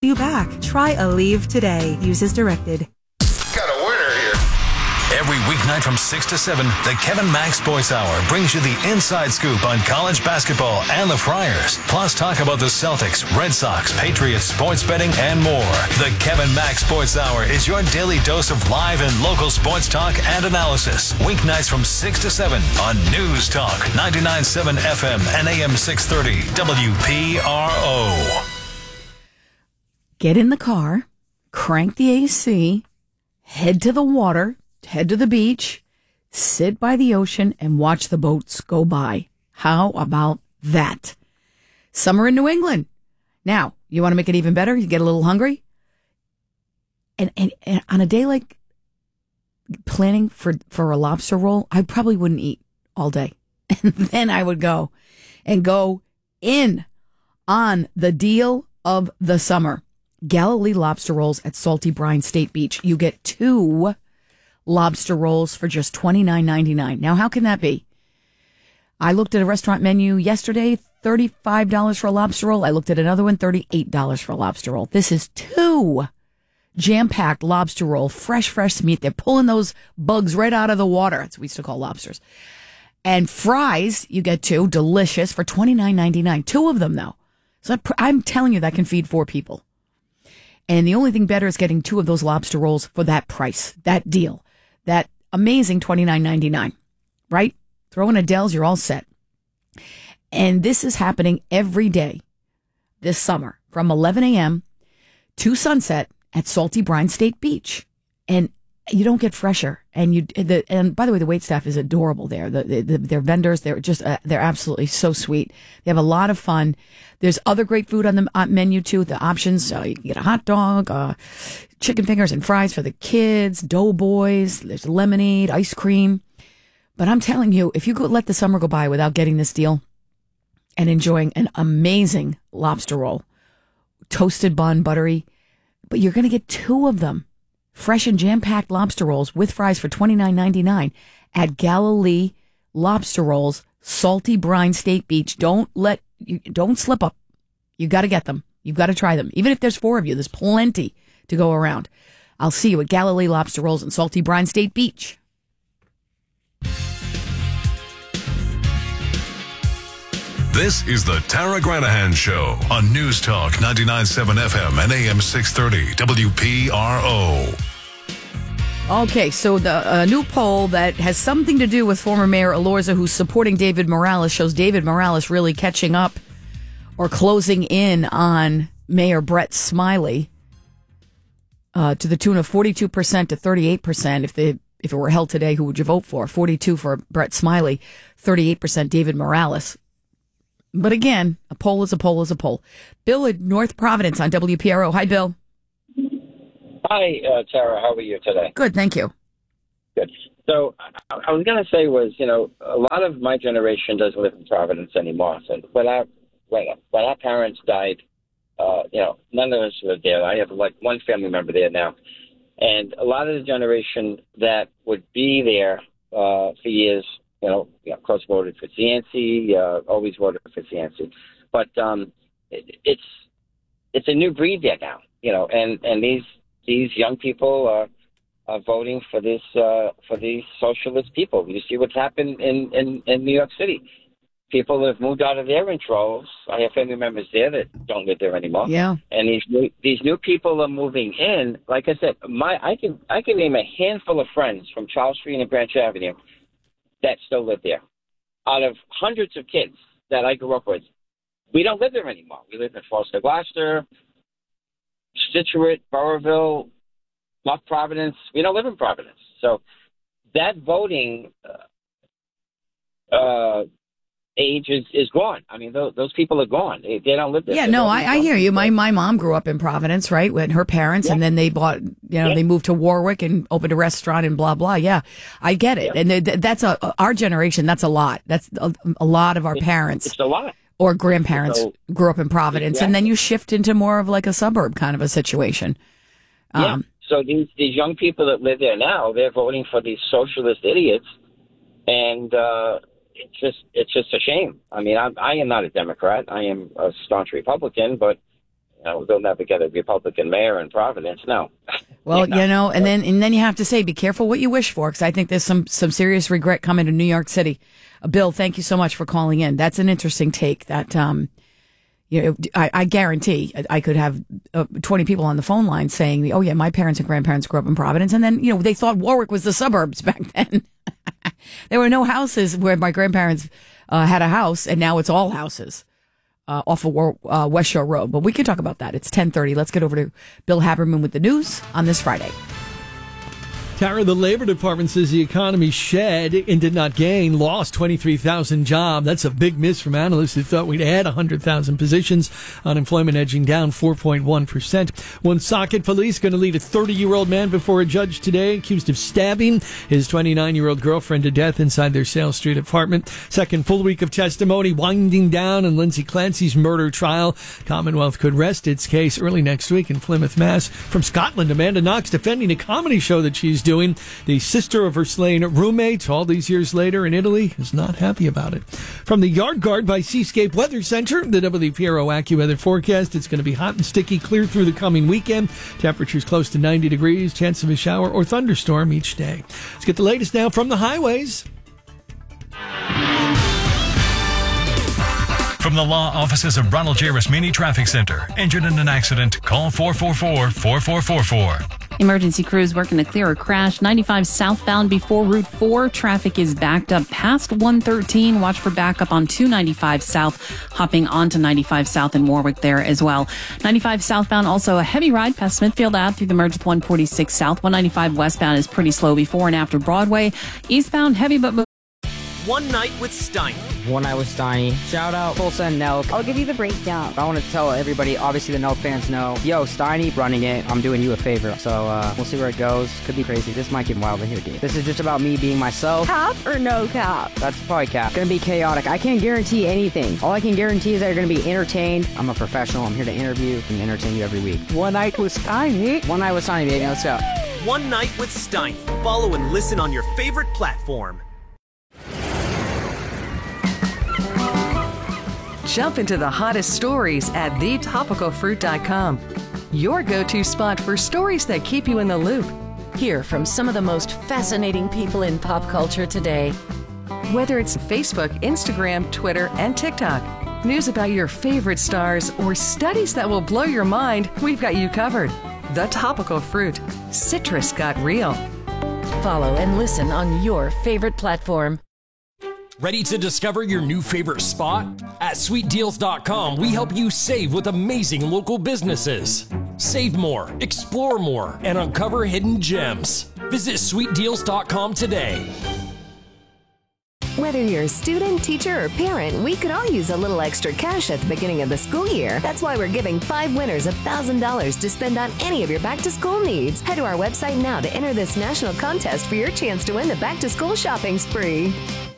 You back. Try Aleve today. Use as directed. Got a winner here. Every weeknight from 6 to 7, the Kevin Mack Sports Hour brings you the inside scoop on college basketball and the Friars. Plus, talk about the Celtics, Red Sox, Patriots, sports betting, and more. The Kevin Mack Sports Hour is your daily dose of live and local sports talk and analysis. Weeknights from 6 to 7 on News Talk 99.7 FM and AM 630 WPRO. Get in the car, crank the AC, head to the water, head to the beach, sit by the ocean, and watch the boats go by. How about that? Summer in New England. Now, you want to make it even better? You get a little hungry? And on a day like planning for a lobster roll, I probably wouldn't eat all day. And then I would go in on the deal of the summer. Galilee lobster rolls at Salty Brine State Beach. You get 2 lobster rolls for just $29.99. Now, how can that be? I looked at a restaurant menu yesterday, $35 for a lobster roll. I looked at another one, $38 for a lobster roll. This is 2 jam-packed lobster roll, fresh meat. They're pulling those bugs right out of the water. That's what we used to call lobsters. And fries, you get 2, delicious, for $29.99. 2 of them, though. So I'm telling you, that can feed 4 people. And the only thing better is getting 2 of those lobster rolls for that price, that deal, that amazing $29.99, right? Throw in Adele's, you're all set. And this is happening every day this summer from 11 a.m. to sunset at Salty Brine State Beach. And you don't get fresher. And and by the way, the waitstaff is adorable there. Their vendors, they're absolutely so sweet. They have a lot of fun. There's other great food on the menu too. The options, you can get a hot dog, chicken fingers and fries for the kids, doughboys. There's lemonade, ice cream. But I'm telling you, if you could let the summer go by without getting this deal and enjoying an amazing lobster roll, toasted bun, buttery, but you're going to get 2 of them. Fresh and jam-packed lobster rolls with fries for $29.99 at Galilee Lobster Rolls, Salty Brine State Beach. Don't slip up. You got to get them. You've got to try them. Even if there's 4 of you, there's plenty to go around. I'll see you at Galilee Lobster Rolls and Salty Brine State Beach. This is the Tara Granahan Show on News Talk 99.7 FM and AM 630 WPRO. Okay, so the new poll that has something to do with former Mayor Elorza, who's supporting David Morales, shows David Morales really catching up or closing in on Mayor Brett Smiley to the tune of 42% to 38%. If it were held today, who would you vote for? 42 for Brett Smiley, 38% David Morales. But again, a poll is a poll is a poll. Bill in North Providence on WPRO. Hi, Bill. Hi, Tara. How are you today? Good, thank you. Good. So I was going to say was, a lot of my generation doesn't live in Providence anymore. So when our parents died, none of us lived there. I have like one family member there now. And a lot of the generation that would be there for years, of course, voted for Cianci, always voted for Cianci. But it's a new breed there now, and these young people are voting for these socialist people. You see what's happened in New York City. People have moved out of there in droves. I have family members there that don't live there anymore. Yeah. And these new people are moving in. Like I said, I can name a handful of friends from Charles Street and Branch Avenue that still live there. Out of hundreds of kids that I grew up with, we don't live there anymore. We live in Foster, Gloucester, Scituate, Burrillville, North Providence. We don't live in Providence. So that voting age is gone. I mean, those people are gone. They don't live there. Yeah, no, I hear you. My mom grew up in Providence, right? When her parents, and then they bought, they moved to Warwick and opened a restaurant and blah, blah. Yeah, I get it. Yeah. And that's our generation. That's a lot. That's a lot of our parents. It's a lot. Or grandparents grew up in Providence. Exactly. And then you shift into more of like a suburb kind of a situation. Yeah. So these young people that live there now, they're voting for these socialist idiots. And, it's just a shame. I mean, I am not a Democrat. I am a staunch Republican, but they'll never get a Republican mayor in Providence. No. Well, and then you have to say, be careful what you wish for, because I think there's some serious regret coming to New York City. Bill, thank you so much for calling in. That's an interesting take. That I guarantee I could have 20 people on the phone line saying, "Oh yeah, my parents and grandparents grew up in Providence," and then they thought Warwick was the suburbs back then. There were no houses where my grandparents had a house, and now it's all houses. Off of West Shore Road. But we can talk about that. It's 10:30. Let's get over to Bill Haberman with the news on this Friday. Tara, the Labor Department says the economy shed and did not gain, lost 23,000 jobs. That's a big miss from analysts who thought we'd add 100,000 positions. Unemployment edging down 4.1%. Woonsocket police going to lead a 30-year-old man before a judge today, accused of stabbing his 29-year-old girlfriend to death inside their Sale Street apartment. Second full week of testimony winding down in Lindsay Clancy's murder trial. Commonwealth could rest its case early next week in Plymouth, Mass. From Scotland, Amanda Knox defending a comedy show that she's doing. The sister of her slain roommate, all these years later in Italy, is not happy about it. From the Yard Guard by Seascape Weather Center, the WPRO AccuWeather forecast, it's going to be hot and sticky clear through the coming weekend. Temperatures close to 90 degrees, chance of a shower or thunderstorm each day. Let's get the latest now from the highways. From the law offices of Ronald J. Rasmini Traffic Center. Injured in an accident? Call 444-4444. Emergency crews working to clear a crash. 95 southbound before Route 4. Traffic is backed up past 113. Watch for backup on 295 south, hopping onto 95 south in Warwick there as well. 95 southbound, also a heavy ride past Smithfield Ave through the merge with 146 south. 195 westbound is pretty slow before and after Broadway. Eastbound, heavy but... One Night with Steiny. One Night with Steiny. Shout out Tulsa and Nelk. I'll give you the breakdown. I want to tell everybody, obviously the Nelk fans know, yo, Steiny running it. I'm doing you a favor. So we'll see where it goes. Could be crazy. This might get wild in here, dude. This is just about me being myself. Cap or no cap? That's probably cap. Gonna be chaotic. I can't guarantee anything. All I can guarantee is that you're gonna be entertained. I'm a professional. I'm here to interview and entertain you every week. One Night with Steiny. One Night with Steiny, baby. Let's go. One Night with Steiny. Follow and listen on your favorite platform. Jump into the hottest stories at thetopicalfruit.com. Your go-to spot for stories that keep you in the loop. Hear from some of the most fascinating people in pop culture today. Whether it's Facebook, Instagram, Twitter, and TikTok, news about your favorite stars, or studies that will blow your mind, we've got you covered. The Topical Fruit. Citrus got real. Follow and listen on your favorite platform. Ready to discover your new favorite spot? At sweetdeals.com, we help you save with amazing local businesses. Save more, explore more, and uncover hidden gems. Visit sweetdeals.com today. Whether you're a student, teacher, or parent, we could all use a little extra cash at the beginning of the school year. That's why we're giving 5 winners $1,000 to spend on any of your back-to-school needs. Head to our website now to enter this national contest for your chance to win the back-to-school shopping spree.